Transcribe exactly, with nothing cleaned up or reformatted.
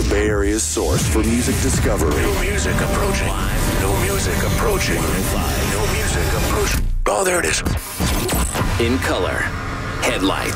Bay Area's source for music discovery. No music approaching. No music approaching. No music approaching. Oh, there it is. In color. Headlights.